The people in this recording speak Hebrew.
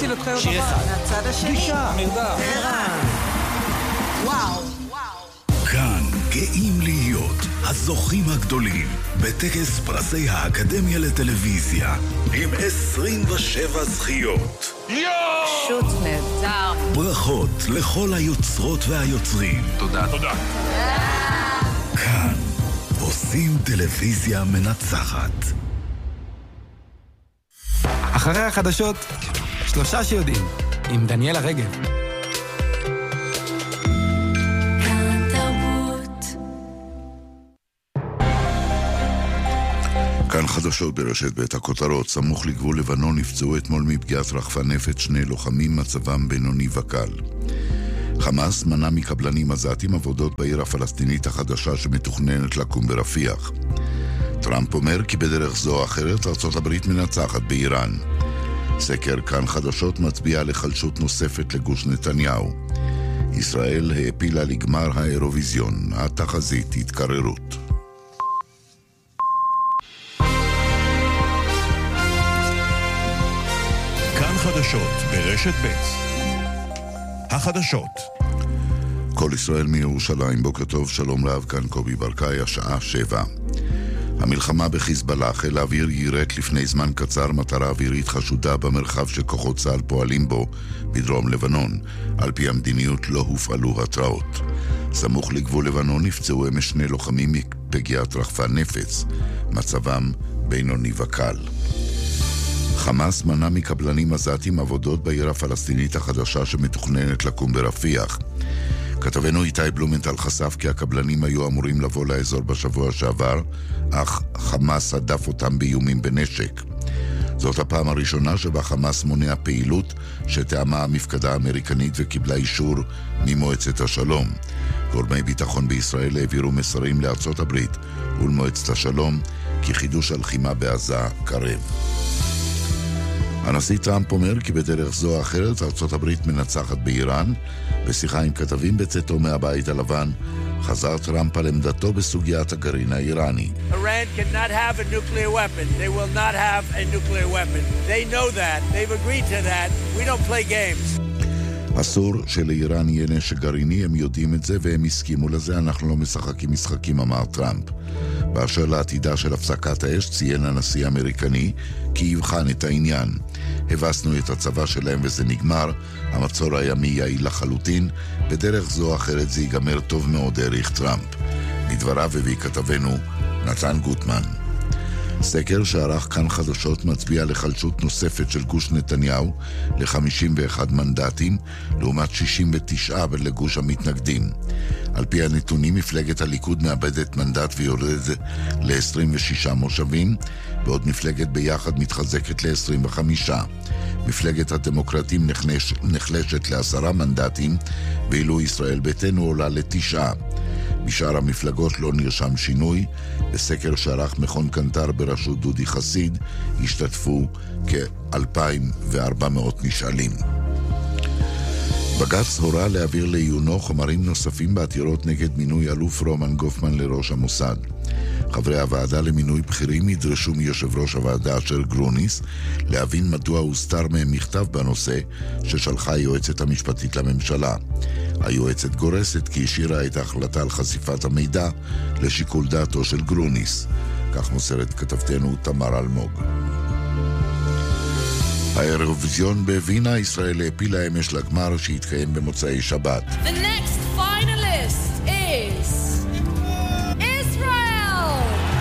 להציל את חיות שיר הבר. אחד. מהצד השני. גישה, מרדף. וואו. כאן גאים להיות הזוכים הגדולים בטקס פרסי האקדמיה לטלוויזיה עם 27 זכיות. פשוט נהדר. ברכות לכל היוצרות והיוצרים. תודה. כאן עושים טלוויזיה מנצחת. אחרי החדשות, 3 שיודעים, עם דניאלה רגב. כאן חדשות ברשת בית הכותרות. סמוך לגבול לבנון נפצעו אתמול מפגיעת רחפן נפץ 2 לוחמים, מצבם בינוני וקל. חמאס מנע מקבלנים עזתים עבודות בעיר הפלסטינית החדשה שמתוכננת לקום ברפיח. טראמפ אומר כי בדרך זו או אחרת ארצות הברית מנצחת באיראן. סקר כאן חדשות מצביע לחלשות נוספת לגוש נתניהו. ישראל העפילה לגמר האירוויזיון, התחזית התקררות. כאן חדשות ברשת ב'. החדשות. כל ישראל מירושלים, בוקר טוב, שלום רב, כאן קובי ברקאי, השעה 7. המלחמה בחיזבאללה, חיל האוויר יירט לפני זמן קצר מטרה אווירית חשודה במרחב שכוחות צה"ל פועלים בו בדרום לבנון. על פי המדיניות לא הופעלו התראות. סמוך לגבול לבנון נפצעו אמש 2 לוחמים מפגיעת רחפן נפץ, מצבם בינוני וקל. חמאס מנע מקבלנים עזתים עבודות בעיר הפלסטינית החדשה שמתוכננת לקום ברפיח. כתבנו איתי בלומנטל חשף כי הקבלנים היו אמורים לבוא לאזור בשבוע שעבר, אך חמאס הדף אותם באיומים בנשק. זאת הפעם הראשונה שבה חמאס מונע פעילות שתאמה המפקדה האמריקנית וקיבלה אישור ממועצת השלום. גורמי ביטחון בישראל העבירו מסרים לארצות הברית ולמועצת השלום כי חידוש הלחימה בעזה קרב. הנשיא טראמפ אומר כי בדרך זו או אחרת ארצות הברית מנצחת באיראן. בשיחה עם כתבים בצאתו מהבית הלבן, חזר טראמפ על עמדתו בסוגיית הגרעין האיראני. Iran cannot have a nuclear weapon. They will not have a nuclear weapon. They know that. They've agreed to that. We don't play games. אסור שלאיראן יהיה נשק גרעיני, הם יודעים את זה והם הסכימו לזה, אנחנו לא משחקים משחקים, אמר טראמפ. באשר לעתידה של הפסקת האש, ציין הנשיא האמריקני כי יבחן את העניין. הבסנו את הצבא שלהם וזה נגמר, המצור הימי יעיל לחלוטין, בדרך זו או אחרת זה ייגמר טוב מאוד, העריך טראמפ. מדבריו הביא כתבנו נתן גוטמן. סקר שערך כאן חדשות מצביע לחלשות נוספת של גוש נתניהו ל-51 מנדטים, לעומת 69 לגוש המתנגדים. על פי הנתונים, מפלגת הליכוד מאבדת מנדט ויורדת ל-26 מושבים, בעוד מפלגת ביחד מתחזקת ל-25. מפלגת הדמוקרטים נחלשת ל10 מנדטים, ואילו ישראל ביתנו עולה ל9. בשאר המפלגות לא נרשם שינוי. בסקר שערך מכון קנטר בראשות דודי חסיד השתתפו כ-2,400 נשאלים. בג"ץ הורה להעביר לעיונו חומרים נוספים בעתירות נגד מינוי אלוף רומן גופמן לראש המוסד. חברי הוועדה למינוי בכירים ידרשו מיושב ראש הוועדה אשר גרוניס להבין מדוע הוסתר מהם מכתב בנושא ששלחה היועצת המשפטית לממשלה. היועצת גורסת כי השאירה את ההחלטה על חשיפת המידע לשיקול דעתו של גרוניס. כך מוסרת כתבתנו תמר אלמוג. האירוויזיון בווינה, ישראל העפילה אמש לגמר שהתקיים במוצאי שבת. The next